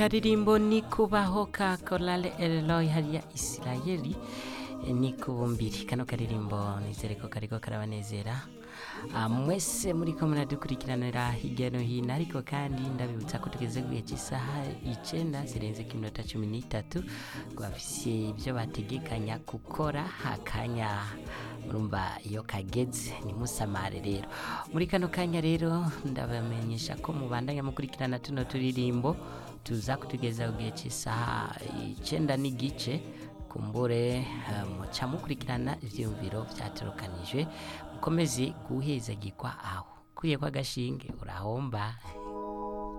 Karirimbo ni kubaho ka Korale Eloi hariya Isirayeli ni kubumbiri. Kano karirimbo nizere ko kariko karabanezera mwese muriko muradukurikiranira hirya no hino, ariko kandi ndabibutsa ko tugeze ku gihe cy'isaha 9 zirenze iminota 13 bafise ibyo bategekanya gukora hakanya. Murumva iyo kageze ni musamare rero. Muri kano kanya rero ndabamenyesha ko mubandanya mukurikirana tuno turirimbo tuza kutugeza ku gihe cy'isaha 9 n'igice. Kumbure muca mukurikirana ivyumviro vyaturukanijwe, mukomeze guhezagirwa aho kuye kwa gashinge urahomba.